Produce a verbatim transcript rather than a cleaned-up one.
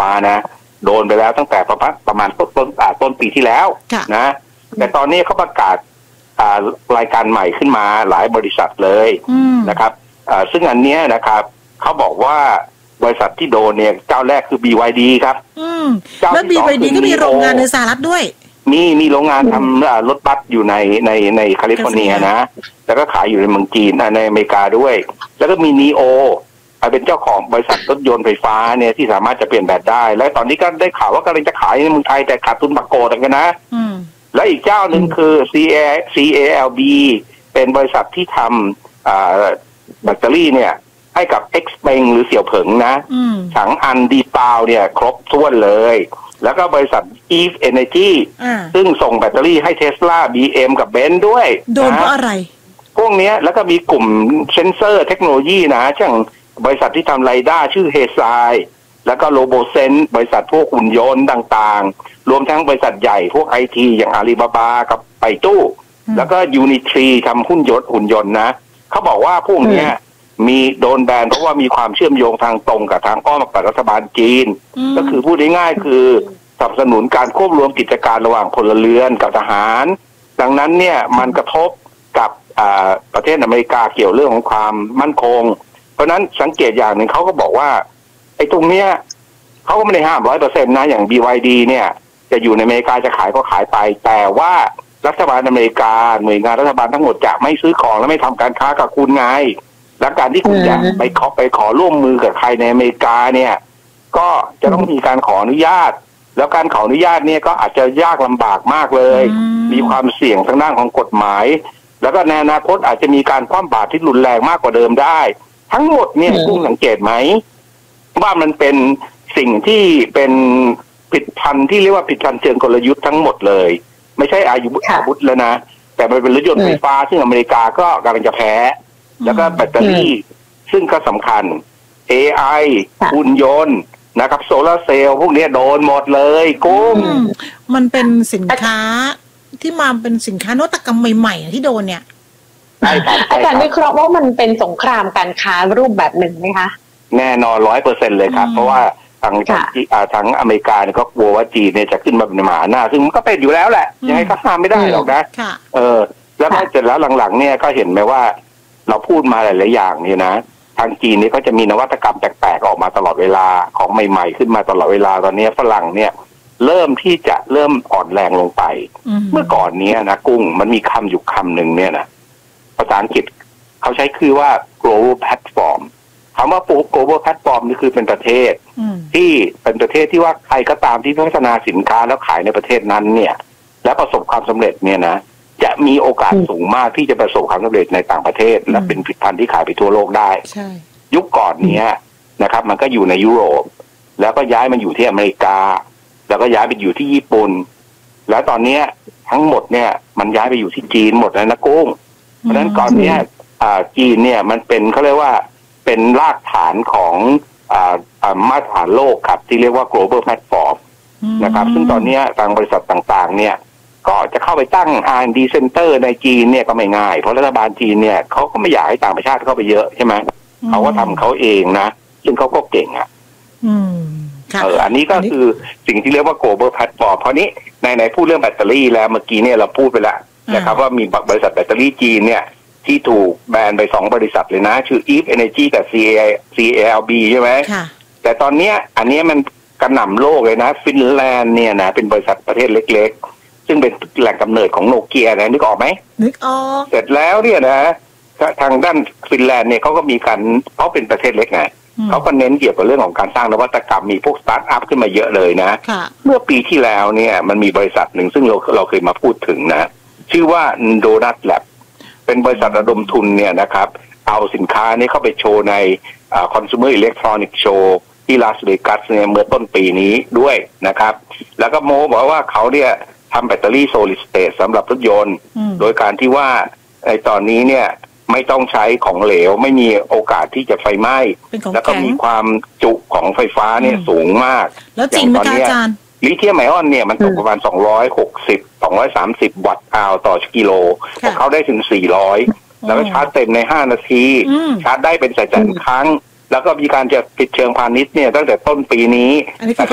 ฟ้านะโดนไปแล้วตั้งแต่ประมาณประมาณต้นต้นต้นปีที่แล้วนะแต่ตอนนี้เขาประกาศรายการใหม่ขึ้นมาหลายบริษัทเลยนะครับซึ่งอันนี้นะครับเขาบอกว่าบริษัทที่โดนเนี่ยเจ้าแรกคือ บี วาย ดี ครับแล้ว บี วาย ดี ก็มีโรงงานในสหรัฐด้วยมีมีโรงงานทำรถบัสอยู่ในในในแคลิฟอร์เนียนะแล้วก็ขายอยู่ในเมืองจีนในอเมริกาด้วยแล้วก็มี นี โอ เป็นเจ้าของบริษัทรถยนต์ไฟฟ้าเนี่ยที่สามารถจะเปลี่ยนแบตได้และตอนนี้ก็ได้ข่าวว่ากำลังจะขายในเมืองไทยแต่ขาดทุนบักโกดกันนะและอีกเจ้าหนึ่งคือ ซี เอ ซี เอ แอล บี เป็นบริษัทที่ทำแบตเตอรี่เนี่ยให้กับ X เปงหรือเสี่ยวเผิงนะถังอันดีปาวเนี่ยครบถ้วนเลยแล้วก็บริษัท Eve Energy ซึ่งส่งแบตเตอรี่ให้ Tesla บี เอ็ม กับ Benz ด้วยโดนเพราะอะไรพวกนี้แล้วก็มีกลุ่มเซนเซอร์เทคโนโลยีนะเช่นบริษัทที่ทำไรด้าชื่อเฮซายแล้วก็โลโบเซนบริษัทพวกหุ่นยนต์ต่างๆรวมทั้งบริษัทใหญ่พวกไอทีอย่างอาลีบาบากับไปตู้แล้วก็ยูนิทรีทำหุ้นยนต์หุ่นยนต์นะเขาบอกว่าพวกนี้มีโดนแบนเพราะว่ามีความเชื่อมโยงทางตรงกับทางอ้อมกับรัฐบาลจีนก็คือพูดง่ายๆคือสนับสนุนการควบรวมกิจการระหว่างพลเรือนกับทหารดังนั้นเนี่ยมันกระทบกับประเทศอเมริกาเกี่ยวเรื่องของความมั่นคงเพราะนั้นสังเกตอย่างหนึ่งเขาก็บอกว่าไอ้ตรงเนี้ยเขาก็ไม่ได้ห้ามร้อยเปอร์เซ็นต์นะอย่าง บี วาย ดี เนี่ยจะอยู่ในอเมริกาจะขายก็ขายไปแต่ว่ารัฐบาลอเมริกาหน่วยงานรัฐบาลทั้งหมดจะไม่ซื้อของและไม่ทำการค้ากับคุณไงและการที่คุณจะไปขอไปขอร่วมมือกับใครในอเมริกาเนี่ยก็จะต้องมีการขออนุญาตแล้วการขออนุญาตเนี่ยก็อาจจะยากลำบากมากเลยมีความเสี่ยงทางด้านของกฎหมายแล้วก็ในอนาคตอาจจะมีการคว่ำบาตรที่รุนแรงมากกว่าเดิมได้ทั้งหมดเนี่ยคุณสังเกตไหมว่ามันเป็นสิ่งที่เป็นผิดพันธุ์ที่เรียกว่าผิดพันธุ์เชิงกลยุทธ์ทั้งหมดเลยไม่ใช่อายุอาวุธแล้วนะแต่มันเป็นรถยนต์ไฟฟ้าซึ่งอเมริกาก็กำลังจะแพ้แล้วก็แบตเตอรี่ซึ่งก็สำคัญ เอ ไอ หุ่นยนต์นะครับโซลาร์เซลล์พวกนี้โดนหมดเลยกุ้งมันเป็นสินค้าที่มาเป็นสินค้านวัตกรรมใหม่ๆที่โดนเนี่ยอาจารย์วิเคราะห์ว่ามันเป็นสงครามการค้ารูปแบบหนึ่งไหมคะแน่นอนร้อยเปอร์เซ็นต์เลยครับเพราะว่าทางทางอเมริกาเนี่ยก็กลัวว่าจีนเนี่ยจะขึ้นมาเป็นมหาอำนาจซึ่งมันก็เป็นอยู่แล้วแหละยังไงก็ห้ามไม่ได้หรอกนะเออแล้วก็เสร็จแล้วหลังๆเนี่ยก็เห็นไหมว่าเราพูดมาหลายๆอย่างเนี่ยนะทางจีนนี่ก็จะมีนวัตกรรมแปลกๆออกมาตลอดเวลาของใหม่ๆขึ้นมาตลอดเวลาตอนนี้ฝรั่งเนี่ยเริ่มที่จะเริ่มอ่อนแรงลงไปเมื่อก่อนนี้นะกุ้งมันมีคำอยู่คำหนึ่งเนี่ยนะภาษาอังกฤษเขาใช้คือว่า global platform คำว่า global platform นี่คือเป็นประเทศที่เป็นประเทศที่ว่าใครก็ตามที่พัฒนาสินค้าแล้วขายในประเทศนั้นเนี่ยและประสบความสำเร็จเนี่ยนะจะมีโอกาสสูงมากที่จะประสบความสำเร็จในต่างประเทศและเป็นผลิตภัณฑ์ที่ขายไปทั่วโลกได้ยุคก่อนนี้นะครับมันก็อยู่ในยุโรปแล้วก็ย้ายมาอยู่ที่อเมริกาแล้วก็ย้ายไปอยู่ที่ญี่ปุ่นแล้วตอนนี้ทั้งหมดเนี่ยมันย้ายไปอยู่ที่จีนหมดแล้วนะกุ้งเพราะฉะนั้นก่อนเนี้ยจีนเนี่ยมันเป็นเขาเรียกว่าเป็นรากฐานของมาตรฐานโลกครับที่เรียกว่า global platform นะครับซึ่งตอนนี้ทางบริษัทต่างๆเนี่ยก็จะเข้าไปตั้ง อาร์ แอนด์ ดี Center ในจีนเนี่ยก็ไม่ง่ายเพราะรัฐบาลจีนเนี่ยเขาก็ไม่อยากให้ต่างประเทศเข้าไปเยอะใช่ไหมเขาก็ทำเขาเองนะซึ่งเขาก็เก่งอ่ะเอออันนี้ก็คือสิ่งที่เรียกว่า global platform เพราะนี้ในในพูดเรื่องแบตเตอรี่แล้วเมื่อกี้เนี่ยเราพูดไปแล้วนะครับว่ามีบริษัทแบตเตอรี่จีนเนี่ยที่ถูกแบนไปสองบริษัทเลยนะชื่อ Eve Energy กับ ซี เอ แอล บี ใช่ไหมแต่ตอนเนี้ยอันนี้มันกระหน่ำโลกเลยนะฟินแลนด์เนี่ยนะเป็นบริษัทประเทศเล็กๆซึ่งเป็นแหล่งกำเนิดของโนเกียนะนึกออกไหมนึกออกเสร็จแล้วเนี่ยนะทางด้านฟินแลนด์เนี่ยเขาก็มีการเขาเป็นประเทศเล็กไงเขาก็เน้นเกี่ยวกับเรื่องของการสร้างนวัตกรรมมีพวกสตาร์ทอัพขึ้นมาเยอะเลยนะเมื่อปีที่แล้วเนี่ยมันมีบริษัทหนึ่งซึ่งเราเราเคยมาพูดถึงนะชื่อว่าโดนัทแลบเป็นบริษัทระดมทุนเนี่ยนะครับเอาสินค้านี้เข้าไปโชว์ในอ่า Consumer Electronic Show ที่ลาสเวกัสเนี่ยเมื่อต้นปีนี้ด้วยนะครับแล้วก็โมบอกว่าเขาเนี่ยทำแบตเตอรี่โซลิดสเตทสำหรับรถยนต์โดยการที่ว่าในตอนนี้เนี่ยไม่ต้องใช้ของเหลวไม่มีโอกาสที่จะไฟไหม้แล้วก็มีความจุของไฟฟ้าเนี่ยสูงมากแล้วจริงไหมอาจารย์ลิเธียมไอออนเนี่ยมันตกประมาณสองร้อยหกสิบ สองร้อยสามสิบวัตต์อาวต่อกิโลแต่เขาได้ถึงสี่ร้อยแล้วก็ชาร์จเต็มในห้านาทีชาร์จได้เป็นแสนๆครั้งแล้วก็มีการจะปิดเชิงพาณิชย์เนี่ยตั้งแต่ต้นปีนี้